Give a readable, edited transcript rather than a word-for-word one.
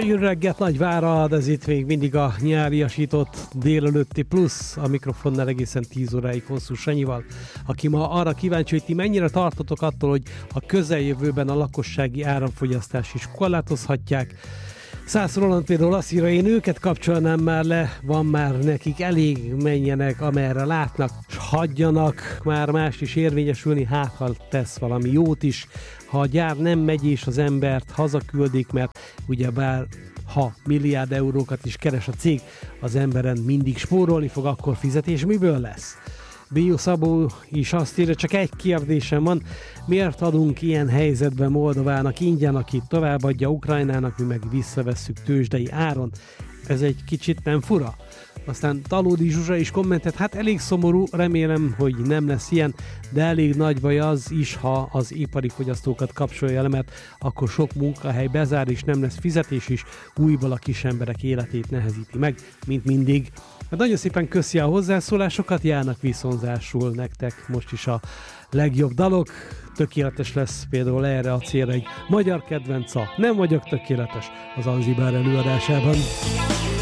Jó reggelt, Nagyvárad, ez itt még mindig a nyáriasított délelőtti plusz, a mikrofonnál egészen 10 óráig Hosszú Sanyival, aki ma arra kíváncsi, hogy ti mennyire tartotok attól, hogy a közeljövőben a lakossági áramfogyasztás is korlátozhatják. Szász Roland például azt írja, én őket kapcsolnám már le, van már nekik elég, menjenek amerre látnak, s hagyjanak már mást is érvényesülni, hát ha tesz valami jót is. Ha a gyár nem megy és az embert hazaküldik, mert ugyebár ha milliárd eurókat is keres a cég, az emberen mindig spórolni fog, akkor fizetés miből lesz? Bió Szabó is azt írja, csak egy kérdésem van, miért adunk ilyen helyzetben Moldovának ingyen, aki továbbadja Ukrajnának, mi meg visszavesszük tőzsdei áron? Ez egy kicsit nem fura? Aztán Talódi Zsuzsa is kommentett, hát elég szomorú, remélem, hogy nem lesz ilyen, de elég nagy baj az is, ha az ipari fogyasztókat kapcsolja le, mert akkor sok munkahely bezár, és nem lesz fizetés is, újból a kis emberek életét nehezíti meg, mint mindig. Hát nagyon szépen köszi a hozzászólásokat, járnak viszonzásul nektek most is a legjobb dalok. Tökéletes lesz például erre a célra egy magyar kedvenc, nem vagyok tökéletes az Anzibár előadásában.